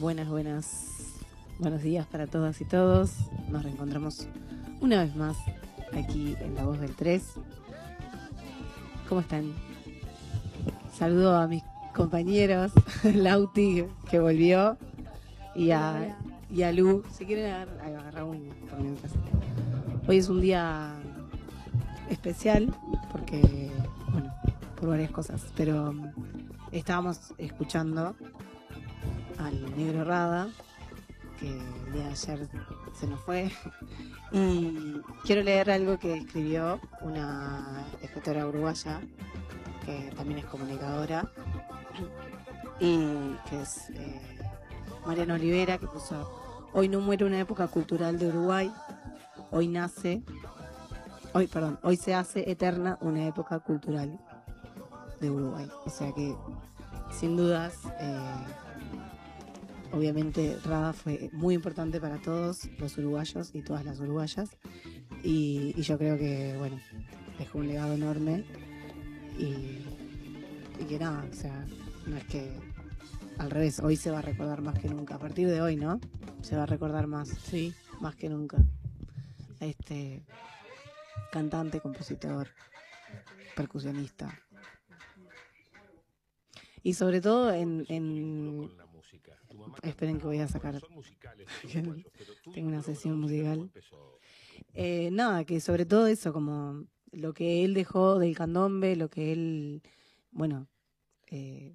Buenos días para todas y todos. Nos reencontramos una vez más aquí en La Voz del 3. ¿Cómo están? Saludo a mis compañeros, Lauti, que volvió, y a Lu. Si quieren agarrar un por mientras. Hoy es un día especial porque, bueno, por varias cosas, pero estábamos escuchando al Negro Rada, que el día de ayer se nos fue, y quiero leer algo que escribió una escritora uruguaya que también es comunicadora y que es Mariana Olivera, que puso: hoy no muere una época cultural de Uruguay, hoy se hace eterna una época cultural de Uruguay. O sea que sin dudas obviamente Rada fue muy importante para todos los uruguayos y todas las uruguayas, y yo creo que, bueno, dejó un legado enorme y que nada, o sea, no es que al revés, hoy se va a recordar más que nunca, a partir de hoy, ¿no? Se va a recordar más, sí, más que nunca. Cantante, compositor, percusionista. Y sobre todo esperen que voy a sacar tengo una sesión musical. Nada, que sobre todo eso, como lo que él dejó del candombe, lo que él, bueno,